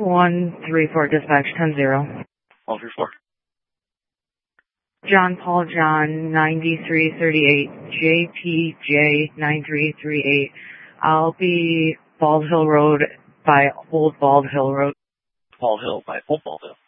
134 dispatch 10-0. 134. John Paul John 9338 JPJ 9338. I'll be Bald Hill Road by Old Bald Hill Road. Bald Hill by Old Bald Hill.